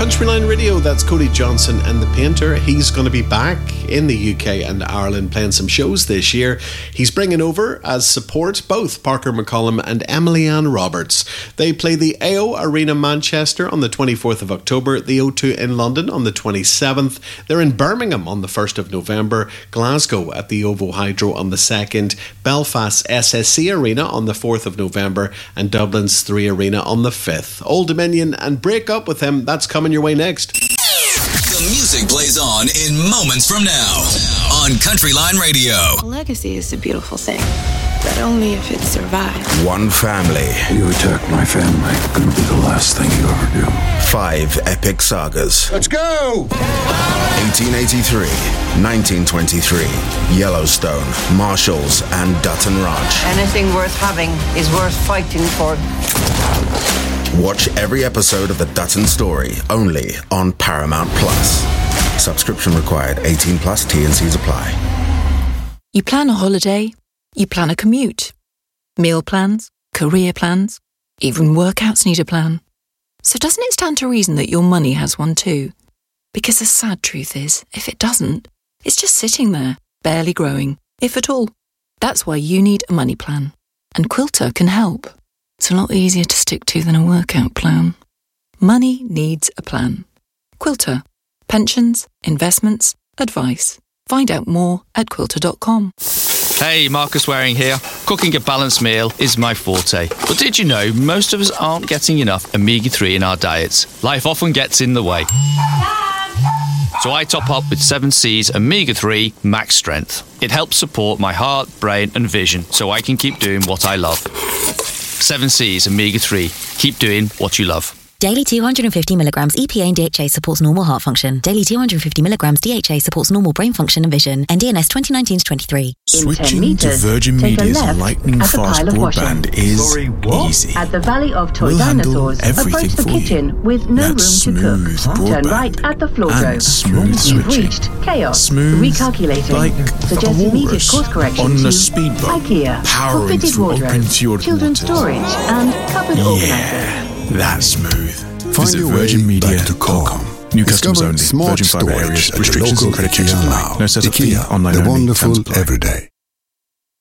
Country Line Radio, that's Cody Johnson and the Painter. He's going to be back in the UK and Ireland playing some shows this year. He's bringing over as support both Parker McCollum and Emily Ann Roberts. They play the AO Arena Manchester on the 24th of October, the O2 in London on the 27th. They're in Birmingham on the 1st of November, Glasgow at the OVO Hydro on the 2nd, Belfast's SSC Arena on the 4th of November, and Dublin's 3 Arena on the 5th. Old Dominion and Break Up With Him, that's coming your way next. The music plays on in moments from now on Country Line Radio. A legacy is a beautiful thing, but only if it survives. One family. You attack my family, gonna be the last thing you ever do. 5 epic sagas. Let's go! 1883, 1923, Yellowstone, Marshalls, and Dutton Ranch. Anything worth having is worth fighting for. Watch every episode of The Dutton Story, only on Paramount Plus. Subscription required. 18 plus. T&Cs apply. You plan a holiday, you plan a commute. Meal plans, career plans, even workouts need a plan. So doesn't it stand to reason that your money has one too? Because the sad truth is, if it doesn't, it's just sitting there, barely growing, if at all. That's why you need a money plan. And Quilter can help. It's a lot easier to stick to than a workout plan. Money needs a plan. Quilter. Pensions, investments, advice. Find out more at quilter.com. Hey, Marcus Waring here. Cooking a balanced meal is my forte. But did you know most of us aren't getting enough omega-3 in our diets? Life often gets in the way. So I top up with 7C's Omega-3 Max Strength. It helps support my heart, brain and vision so I can keep doing what I love. 7C's Omega-3. Keep doing what you love. Daily 250 milligrams EPA and DHA supports normal heart function. Daily 250 milligrams DHA supports normal brain function and vision. NDNS 2019-23. Switching to Virgin Media's lightning-fast broadband is easy. At the Valley of Toy We'll handle Dinosaurs, everything approach the for kitchen you. with no That's room to cook. smooth Turn broadband right at the floor and row. smooth You've switching. reached chaos. Smooth Recalculating. like Suggest a immediate walrus course correction on to a speedboat, IKEA, powering fitted through wardrobe, open-fjord children's waters. storage, and cupboard organizer. Yeah, that's smooth. Find Visit your way virginmedia.com. New customers Discover only. smart Virgin Fibre storage areas. at your Restrictions local and credit checks IKEA apply. now. No setup fee. IKEA, Online the only. wonderful Terms apply. every day.